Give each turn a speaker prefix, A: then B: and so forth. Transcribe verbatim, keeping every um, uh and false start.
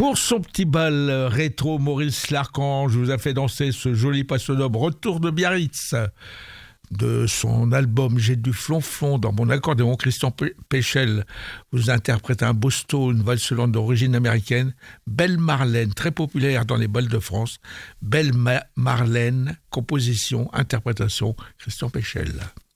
A: Pour son petit bal rétro, Maurice Larchange vous a fait danser ce joli passonobre Retour de Biarritz. De son album J'ai du flonflon dans mon accordéon, Christian Péchel vous interprète un Boston valse-lente d'origine américaine, Belle Marlène, très populaire dans les bals de France. Belle Ma- Marlène, composition, interprétation, Christian Péchel.